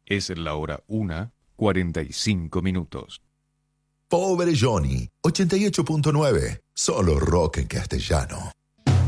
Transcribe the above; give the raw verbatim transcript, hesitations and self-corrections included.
Es la hora una, cuarenta y cinco minutos. Pobre Johnny, ochenta y ocho punto nueve. Solo rock en castellano.